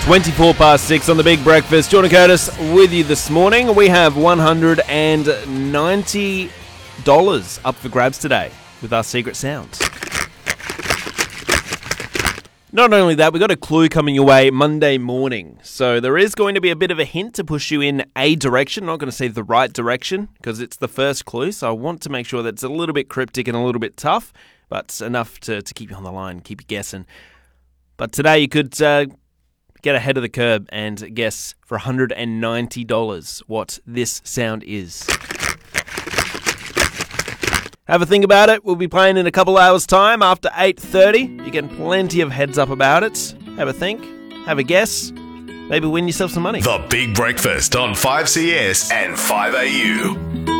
24 past 6 on the Big Breakfast. Jordan Curtis with you this morning. We have $190 up for grabs today with our secret sounds. Not only that, we've got a clue coming your way Monday morning. So there is going to be a bit of a hint to push you in a direction. I'm not going to say the right direction because it's the first clue. So I want to make sure that it's a little bit cryptic and a little bit tough, but enough to keep you on the line, keep you guessing. But today you could get ahead of the curb and guess for $190 what this sound is. Have a think about it. We'll be playing in a couple hours' time after 8:30. You're getting plenty of heads up about it. Have a think. Have a guess. Maybe win yourself some money. The Big Breakfast on 5CS and 5AU.